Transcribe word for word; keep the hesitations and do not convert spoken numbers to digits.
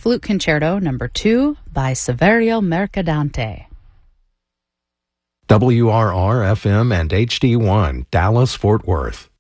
Flute Concerto Number two by Saverio Mercadante. W R R F M and H D one, Dallas, Fort Worth.